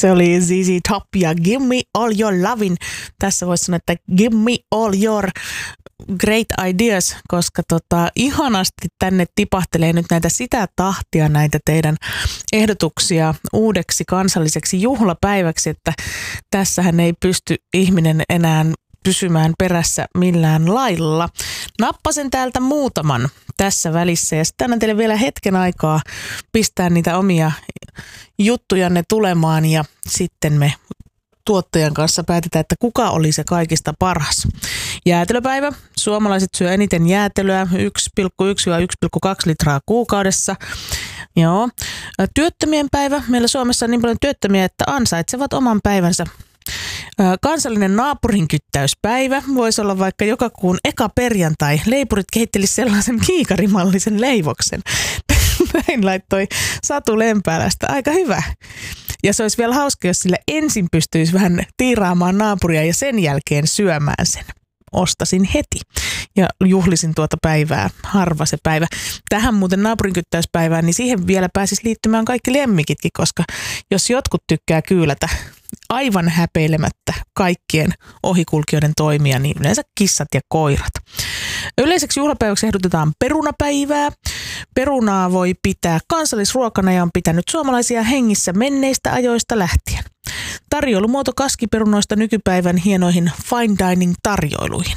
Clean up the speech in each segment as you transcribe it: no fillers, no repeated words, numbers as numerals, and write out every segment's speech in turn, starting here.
Se oli ZZ Top ja Give Me All Your Lovin'. Tässä voisi sanoa, että Give Me All Your Great Ideas, koska ihanasti tänne tipahtelee nyt näitä sitä tahtia, näitä teidän ehdotuksia uudeksi kansalliseksi juhlapäiväksi, että tässähän ei pysty ihminen enää pysymään perässä millään lailla. Nappasen täältä muutaman tässä välissä ja sitten annan teille vielä hetken aikaa pistää niitä omia juttujanne tulemaan ja sitten me tuottajan kanssa päätetään, että kuka oli se kaikista paras. Jäätelöpäivä. Suomalaiset syö eniten jäätelöä 1,1-1,2 litraa kuukaudessa. Joo. Työttömien päivä. Meillä Suomessa on niin paljon työttömiä, että ansaitsevat oman päivänsä. Kansallinen naapurinkyttäyspäivä voisi olla vaikka joka kuun eka perjantai. Leipurit kehittelisivät sellaisen kiikarimallisen leivoksen. Näin laittoi Satu Lempäälästä. Aika hyvä. Ja se olisi vielä hauska, jos sille ensin pystyisi vähän tiiraamaan naapuria ja sen jälkeen syömään sen. Ostasin heti ja juhlisin tuota päivää, harva se päivä. Tähän muuten naapurinkyttäyspäivään, niin siihen vielä pääsisi liittymään kaikki lemmikitkin, koska jos jotkut tykkää kyylätä aivan häpeilemättä kaikkien ohikulkijoiden toimia, niin yleensä kissat ja koirat. Yleiseksi juhlapäiväksi ehdotetaan perunapäivää. Perunaa voi pitää kansallisruokana ja on pitänyt suomalaisia hengissä menneistä ajoista lähtien. Tarjoilumuoto kaskiperunoista nykypäivän hienoihin fine dining tarjoiluihin.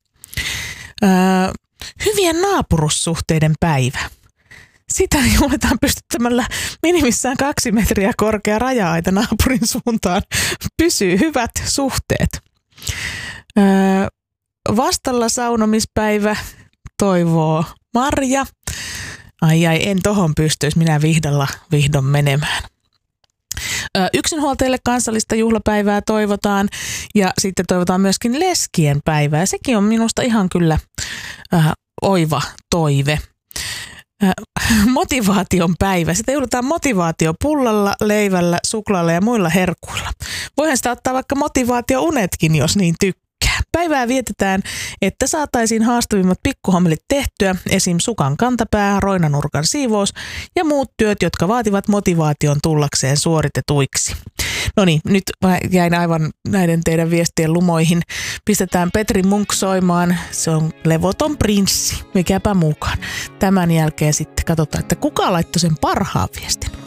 Hyvien naapurussuhteiden päivä. Sitä juhlitaan pystyttämällä minimissään 2 metriä korkea raja-aita naapurin suuntaan. Pysyy hyvät suhteet. Vastalla saunomispäivä, toivoo Marja. Ai, en tohon pystyisi minä vihdoin menemään. Yksinhuoltajille kansallista juhlapäivää toivotaan ja sitten toivotaan myöskin leskien päivää. Sekin on minusta ihan kyllä oiva toive. Motivaation päivä. Sitä juhlitaan motivaatiopullalla, leivällä, suklaalla ja muilla herkuilla. Voihan sitä ottaa vaikka motivaatiounetkin, jos niin tykkää. Päivää vietetään, että saataisiin haastavimmat pikkuhommelit tehtyä, esim. Sukan kantapää, roinanurkan siivous ja muut työt, jotka vaativat motivaation tullakseen suoritetuiksi. No niin, nyt jäin aivan näiden teidän viestien lumoihin. Pistetään Petri Munk soimaan. Se on Levoton prinssi. Mikäpä mukaan. Tämän jälkeen sitten katsotaan, että kuka laittoi sen parhaan viestin.